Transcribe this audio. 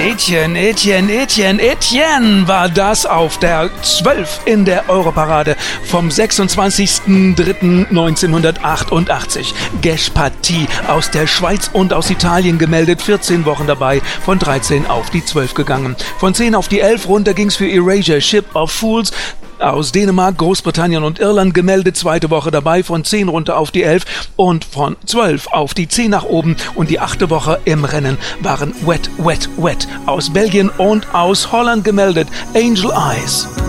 Etienne war das auf der 12 in der Europarade vom 26.03.1988. Gesh Patti aus der Schweiz und aus Italien gemeldet, 14 Wochen dabei, von 13 auf die 12 gegangen. Von 10 auf die 11 runter ging's für Erasure, Ship of Fools aus Dänemark, Großbritannien und Irland gemeldet, zweite Woche dabei, von 10 runter auf die 11 und von 12 auf die 10 nach oben und die 8. Woche im Rennen waren Wet, Wet, Wet aus Belgien und aus Holland gemeldet, Angel Eyes.